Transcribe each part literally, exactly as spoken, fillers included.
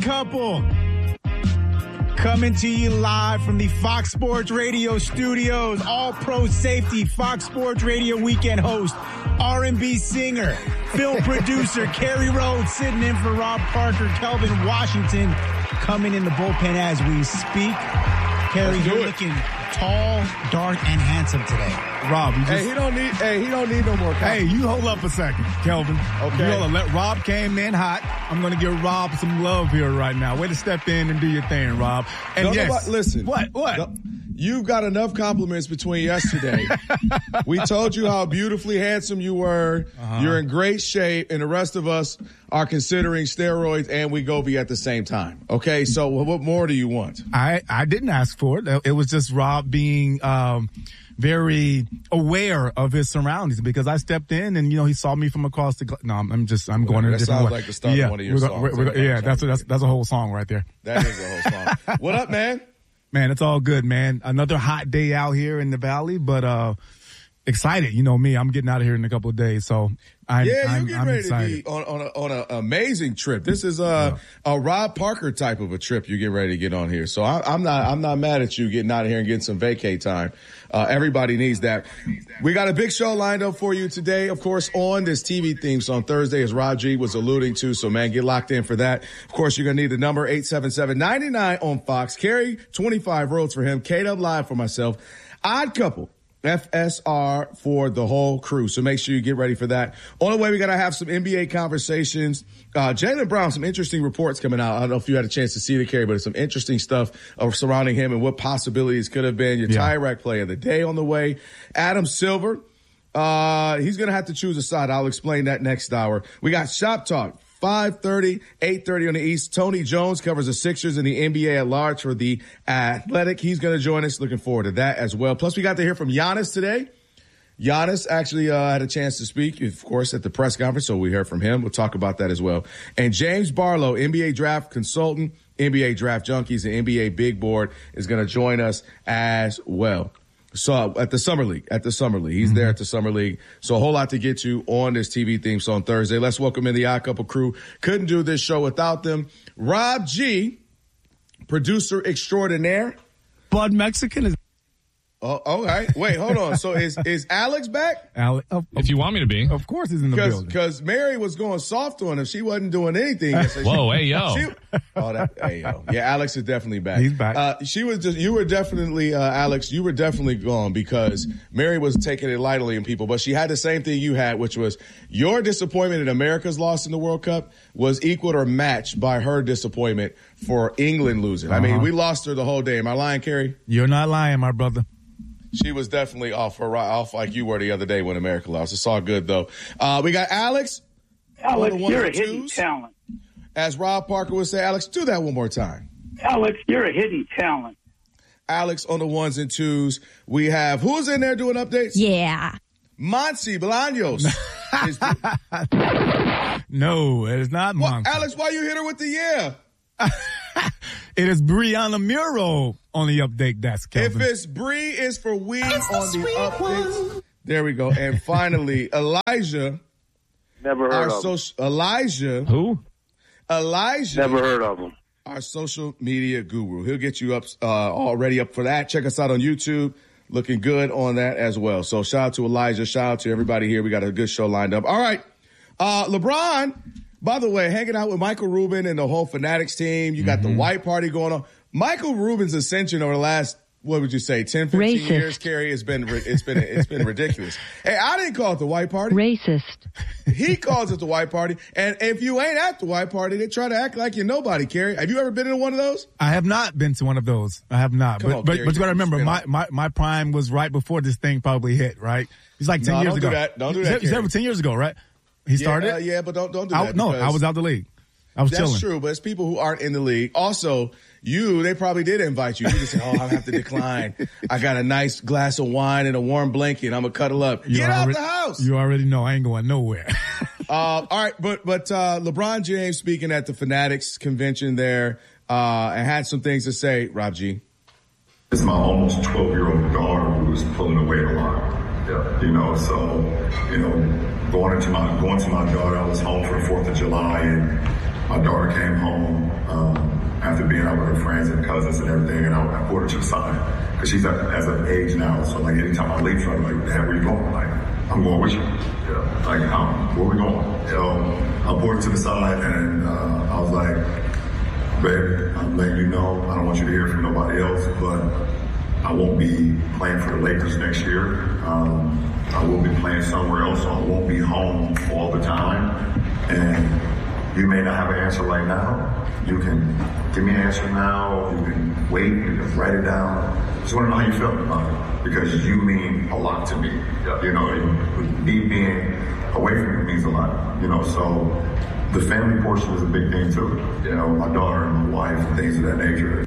Couple. Coming to you live from the Fox Sports Radio studios. All-Pro safety, Fox Sports Radio weekend host, R and B singer, film producer, Kerry Rhodes sitting in for Rob Parker, Kelvin Washington coming in the bullpen as we speak. Kerry, you're looking tall, dark, and handsome today. Rob, you just, hey, he don't need. Hey, he don't need no more. Hey, you hold up a second, Kelvin. Okay. You hold up. Let Rob came in hot. I'm going to give Rob some love here right now. Way to step in and do your thing, Rob. And don't yes, nobody, listen. What? What? No, you got enough compliments between yesterday. We told you how beautifully handsome you were. Uh-huh. You're in great shape, and the rest of us are considering steroids and Wegovy at the same time. Okay, so what more do you want? I I didn't ask for it. It was just Rob being um, very aware of his surroundings, because I stepped in and, you know, he saw me from across the. Gl- no, I'm just I'm going well, in a different way. That sounds like the start yeah, of one of your we're, songs. We're, we're, yeah, that's, that's that's a whole song right there. That is a whole song. What up, man? Man, it's all good, man. Another hot day out here in the valley, but uh, excited. You know me, I'm getting out of here in a couple of days, so I'm, yeah, you're I'm, getting I'm ready excited. to be on on, a, on an amazing trip. This is a yeah. a Rob Parker type of a trip. You get ready to get on here, so I, I'm not I'm not mad at you getting out of here and getting some vacay time. Uh, everybody needs that. We got a big show lined up for you today, of course, on this T V theme. So on Thursday, as Rob G was alluding to. So man, get locked in for that. Of course, you're gonna need the number eight seven seven, nine nine on Fox. Carry twenty-five roads for him. K-Dub Live for myself. Odd Couple. F S R for the whole crew. So make sure you get ready for that. On the way, we got to have some N B A conversations. Uh, Jaylen Brown, some interesting reports coming out. I don't know if you had a chance to see the Carry, but it's some interesting stuff uh, surrounding him and what possibilities could have been. Your yeah. tie rack play of the day on the way. Adam Silver, uh, he's going to have to choose a side. I'll explain that next hour. We got Shop Talk. five thirty, eight thirty on the East. Tony Jones covers the Sixers and the N B A at large for the Athletic. He's going to join us. Looking forward to that as well. Plus, we got to hear from Giannis today. Giannis actually uh, had a chance to speak, of course, at the press conference, so we heard from him. We'll talk about that as well. And James Barlow, N B A draft consultant, N B A draft junkies, and N B A big board is going to join us as well. So at the Summer League, at the Summer League, he's mm-hmm. there at the Summer League. So a whole lot to get to on this T V theme. So on Thursday, let's welcome in the Odd Couple crew. Couldn't do this show without them. Rob G, producer extraordinaire. Bud Mexican is. Oh, all right. Wait, hold on. So is is Alex back? Alex, oh, if you want me to be, of course he's in the Cause, building. Because Mary was going soft on him. She wasn't doing anything. Whoa, she, hey yo. She, oh, that hey yo. Yeah, Alex is definitely back. He's back. Uh, she was just. You were definitely uh, Alex. You were definitely gone because Mary was taking it lightly in people, but she had the same thing you had, which was your disappointment in America's loss in the World Cup was equaled or matched by her disappointment for England losing. Uh-huh. I mean, we lost her the whole day. Am I lying, Carrie? You're not lying, my brother. She was definitely off her off like you were the other day when America lost. It's all good though. Uh, we got Alex. Alex, you're a hidden talent. As Rob Parker would say, Alex, do that one more time. Alex, you're a hidden talent. Alex on the ones and twos. We have who's in there doing updates? Yeah. Monsi Bolaños. No, it is not Monsi. Well, Alex, why you hit her with the yeah? It is Brianna Muro on the update desk, Kelvin. If it's Bree, is for we on the, the updates. One. There we go. And finally, Elijah. Never heard our of social, him. Elijah. Who? Elijah. Never heard of him. Our social media guru. He'll get you up uh, already up for that. Check us out on YouTube. Looking good on that as well. So shout out to Elijah. Shout out to everybody here. We got a good show lined up. All right. Uh, LeBron. By the way, hanging out with Michael Rubin and the whole Fanatics team. You got mm-hmm. the white party going on. Michael Rubin's ascension over the last, what would you say, ten, fifteen Racist. years, Carrie, it's been, it's been, it's been ridiculous. Hey, I didn't call it the white party. Racist. He calls it the white party. And if you ain't at the white party, they try to act like you're nobody, Carrie. Have you ever been in one of those? I have not been to one of those. I have not. Come but on, but, Carrie, but you got to remember, my, my, my prime was right before this thing probably hit, right? It's like ten no, years don't ago. Do that. Don't do that, It's over ten years ago, right? He started? Yeah, uh, yeah, but don't, don't do I, that. No, I was out the league. I was That's chilling. true, but it's people who aren't in the league. Also, you, they probably did invite you. You just said, oh, I have to decline. I got a nice glass of wine and a warm blanket. I'm going to cuddle up. You Get already, out the house. You already know I ain't going nowhere. uh, all right, but but uh, LeBron James speaking at the Fanatics convention there uh, and had some things to say, Rob G. It's my almost twelve-year-old daughter who's pulling away a lot. Yeah. You know, so, you know, going into my going to my daughter, I was home for the fourth of July, and my daughter came home. Um, out with her friends and cousins and everything, and I, I pulled her to the side because she's at, at an age now. So like anytime I leave, I'm like, Dad, where you going? Like, I'm going with you. Yeah. Like, um, where we going? So I pulled her to the side, and uh, I was like, baby, I'm letting you know, I don't want you to hear from nobody else, but I won't be playing for the Lakers next year. Um, I will be playing somewhere else, so I won't be home all the time. And you may not have an answer right now. You can give me an answer now. You can wait. You can write it down. Just want to know how you feel about it, because you mean a lot to me. You know, me being away from you means a lot. You know, so the family portion is a big thing too. You know, my daughter and my wife and things of that nature.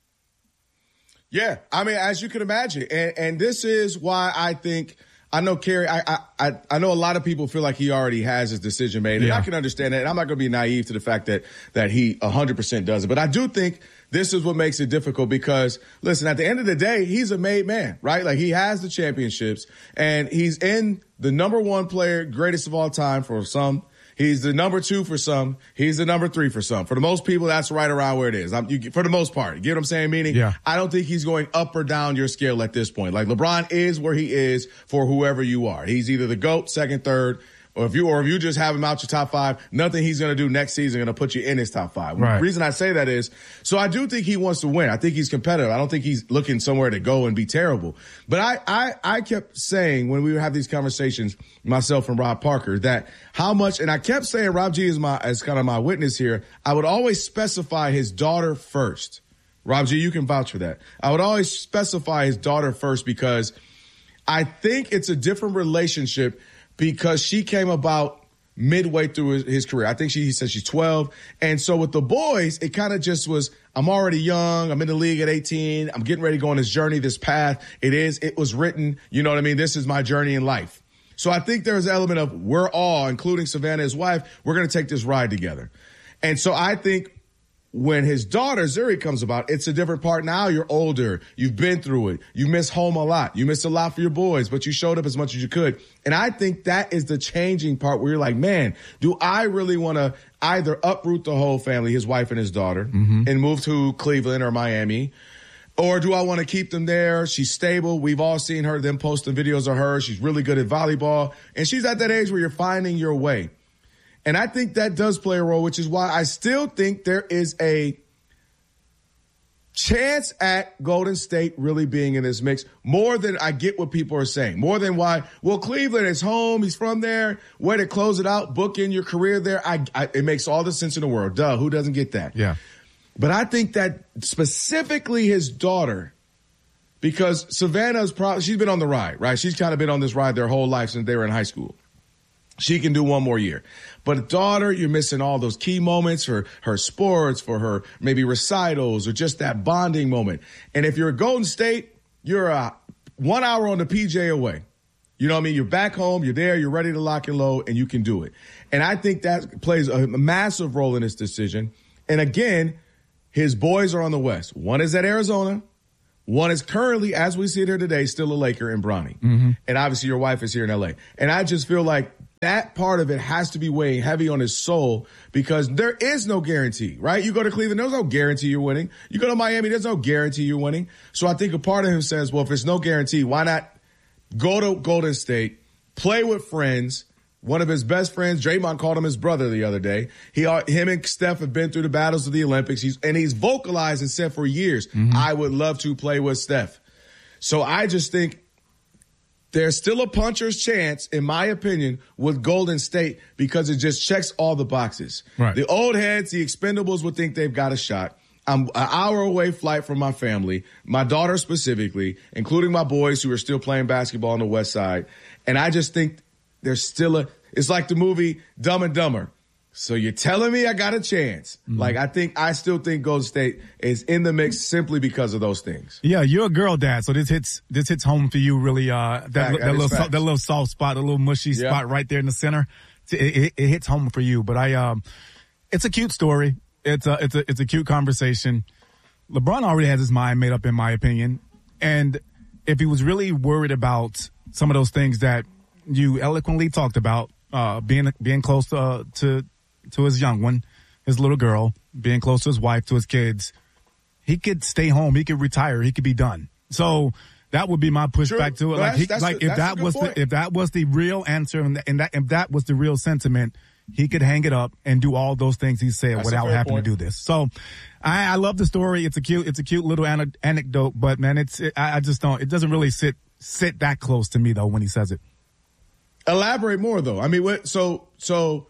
Yeah, I mean, as you can imagine, and, and this is why I think I know Kerry. I, I I know a lot of people feel like he already has his decision made, and yeah. I can understand that. And I'm not going to be naive to the fact that that he one hundred percent does it, but I do think this is what makes it difficult because, listen, at the end of the day, he's a made man, right? Like, he has the championships, and he's in the number one player, greatest of all time for some. He's the number two for some. He's the number three for some. For the most people, that's right around where it is. I'm, you, for the most part. You get what I'm saying? Meaning, yeah. I don't think he's going up or down your scale at this point. Like, LeBron is where he is for whoever you are. He's either the GOAT, second, third, or if you or if you just have him out your top five, nothing he's going to do next season going to put you in his top five. Right. The reason I say that is, so I do think he wants to win. I think he's competitive. I don't think he's looking somewhere to go and be terrible. But I, I, I kept saying when we would have these conversations, myself and Rob Parker, that how much, and I kept saying Rob G is my, as kind of my witness here. I would always specify his daughter first. Rob G, you can vouch for that. I would always specify his daughter first because I think it's a different relationship because she came about midway through his, his career. I think she he said she's twelve. And so with the boys, it kind of just was, I'm already young. I'm in the league at eighteen. I'm getting ready to go on this journey, this path. It is, it was written. You know what I mean? This is my journey in life. So I think there's an element of we're all, including Savannah, his wife, we're going to take this ride together. And so I think when his daughter, Zuri, comes about, it's a different part. Now you're older. You've been through it. You miss home a lot. You miss a lot for your boys, but you showed up as much as you could. And I think that is the changing part where you're like, man, do I really want to either uproot the whole family, his wife and his daughter, mm-hmm. and move to Cleveland or Miami? Or do I want to keep them there? She's stable. We've all seen her, them posting videos of her. She's really good at volleyball. And she's at that age where you're finding your way. And I think that does play a role, which is why I still think there is a chance at Golden State really being in this mix more than I get what people are saying. More than why, well, Cleveland is home. He's from there. Way to close it out. Book in your career there. I, I, it makes all the sense in the world. Duh. Who doesn't get that? Yeah. But I think that specifically his daughter, because Savannah's probably, she's been on the ride, right? She's kind of been on this ride their whole life since they were in high school. She can do one more year. But daughter, you're missing all those key moments for her sports, for her maybe recitals, or just that bonding moment. And if you're a Golden State, you're a one hour on the P J away. You know what I mean? You're back home, you're there, you're ready to lock and load, and you can do it. And I think that plays a massive role in this decision. And again, his boys are on the West. One is at Arizona. One is currently, as we sit here today, still a Laker in Bronny. Mm-hmm. And obviously your wife is here in L A. And I just feel like that part of it has to be weighing heavy on his soul because there is no guarantee, right? You go to Cleveland, there's no guarantee you're winning. You go to Miami, there's no guarantee you're winning. So I think a part of him says, well, if there's no guarantee, why not go to Golden State, play with friends? One of his best friends, Draymond, called him his brother the other day. He, him and Steph have been through the battles of the Olympics. He's, and he's vocalized and said for years, mm-hmm. I would love to play with Steph. So I just think there's still a puncher's chance, in my opinion, with Golden State because it just checks all the boxes. Right. The old heads, the expendables would think they've got a shot. I'm an hour away flight from my family, my daughter specifically, including my boys who are still playing basketball on the West Side. And I just think there's still a, it's like the movie Dumb and Dumber. So you're telling me I got a chance. Mm-hmm. Like, I think, I still think Golden State is in the mix simply because of those things. Yeah, you're a girl dad, so this hits, this hits home for you really, uh, that, Fact, that, that little, fact. that little soft spot, a little mushy yeah. spot right there in the center. It, it, it hits home for you, but I, um, it's a cute story. It's a, it's a, it's a cute conversation. LeBron already has his mind made up, in my opinion. And if he was really worried about some of those things that you eloquently talked about, uh, being, being close to, uh, to, to his young one, his little girl, being close to his wife, to his kids, he could stay home. He could retire. He could be done. So that would be my pushback to it. Well, like, he, that's, like that's if that was the, if that was the real answer and, and that if that was the real sentiment, he could hang it up and do all those things he said that's without having point. to do this. So I, I love the story. It's a cute, it's a cute little an- anecdote, but man, it's, it, I, I just don't, it doesn't really sit, sit that close to me though when he says it. Elaborate more though. I mean, what, so, so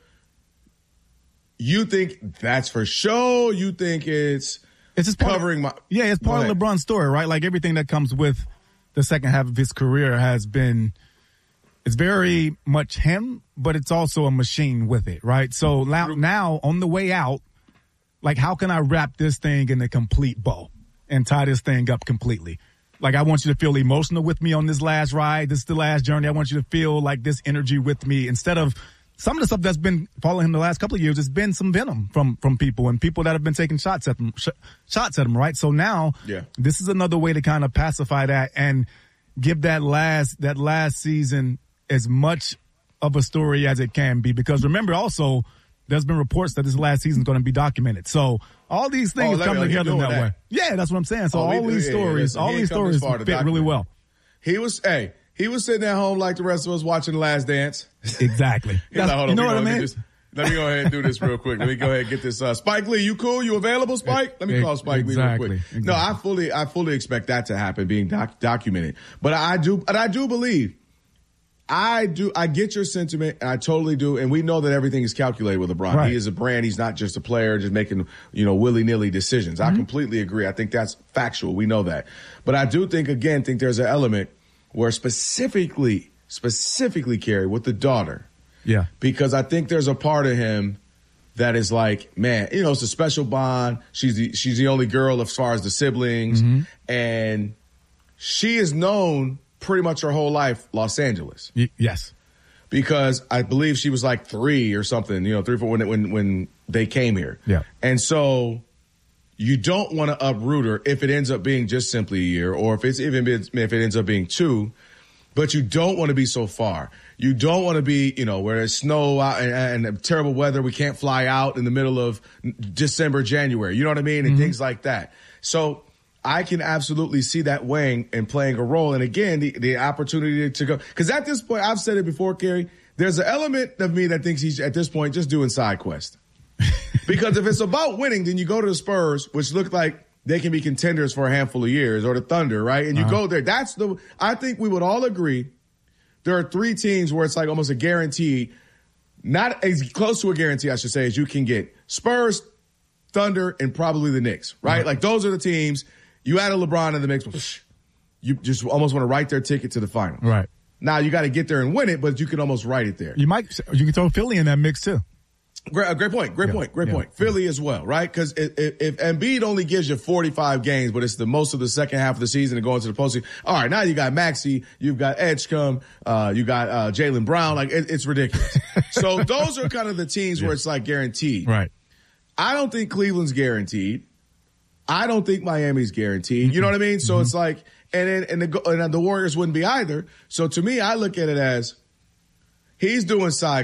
you think that's for show? You think it's, it's just covering of, my, yeah, it's part of LeBron's story, right? Like everything that comes with the second half of his career has been, it's very much him, but it's also a machine with it, right? So now, now on the way out, like how can I wrap this thing in a complete bow and tie this thing up completely? Like I want you to feel emotional with me on this last ride. This is the last journey. I want you to feel like this energy with me instead of some of the stuff that's been following him the last couple of years. It's been some venom from, from people and people that have been taking shots at him, sh- shots at him, right? So now yeah. this is another way to kind of pacify that and give that last, that last season as much of a story as it can be. Because remember also, there's been reports that this last season is going to be documented. So all these things oh, come me, together in that, that way. Yeah, that's what I'm saying. So oh, all we, these yeah, stories, yeah, all these stories fit really well. He was, hey, he was sitting at home like the rest of us watching The Last Dance. Exactly. like, Hold you on, know what I let mean? Me just, let me go ahead and do this real quick. Let me go ahead and get this. Uh, Spike Lee, you cool? You available, Spike? Let me call Spike exactly. Lee real quick. Exactly. No, I fully, I fully expect that to happen, being doc- documented. But I do, but I do believe. I do. I get your sentiment, and I totally do. And we know that everything is calculated with LeBron. Right. He is a brand. He's not just a player, just making, you know, willy nilly decisions. Mm-hmm. I completely agree. I think that's factual. We know that. But I do think, again, think there's an element where specifically, specifically, Kerry, with the daughter. Yeah. Because I think there's a part of him that is like, man, you know, it's a special bond. She's the, she's the only girl as far as the siblings, mm-hmm. and she is known pretty much her whole life, Los Angeles. Y- yes. Because I believe she was like three or something, you know, three, four, when, when, when they came here. Yeah. And so you don't want to uproot her if it ends up being just simply a year, or if it's even been, if it ends up being two, but you don't want to be so far. You don't want to be, you know, where there's snow out and, and terrible weather. We can't fly out in the middle of December, January. You know what I mean? And mm-hmm. things like that. So I can absolutely see that weighing and playing a role. And again, the, the opportunity to go, because at this point, I've said it before, Kerry, there's an element of me that thinks he's at this point just doing side quest. Because if it's about winning, then you go to the Spurs, which look like they can be contenders for a handful of years, or the Thunder, right? And you uh-huh. go there. That's the, I think we would all agree there are three teams where it's like almost a guarantee, not as close to a guarantee, I should say, as you can get. Spurs, Thunder, and probably the Knicks, right? Uh-huh. Like those are the teams. You add a LeBron in the mix, you just almost want to write their ticket to the final. Right. Now you got to get there and win it, but you can almost write it there. You might, you can throw Philly in that mix too. Great, great point. Great yeah, point. Great yeah, point. Yeah. Philly as well, right? Because if, if, if Embiid only gives you forty-five games, but it's the most of the second half of the season and going to the postseason. All right, now you got Maxey, you've got Edgecombe, uh, you got uh, Jaylen Brown. Like it, it's ridiculous. So those are kind of the teams yeah. where it's like guaranteed. Right. I don't think Cleveland's guaranteed. I don't think Miami's guaranteed. Mm-hmm. You know what I mean? So mm-hmm. it's like, and then and the and the Warriors wouldn't be either. So to me, I look at it as he's doing side